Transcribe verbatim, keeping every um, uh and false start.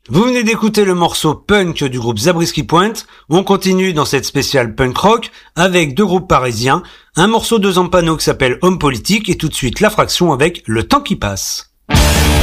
Vous venez d'écouter le morceau Punk du groupe Zabriskie Point. On continue dans cette spéciale punk rock avec deux groupes parisiens, un morceau de Zampano qui s'appelle Homme Politique et tout de suite La Fraction avec Le Temps qui passe.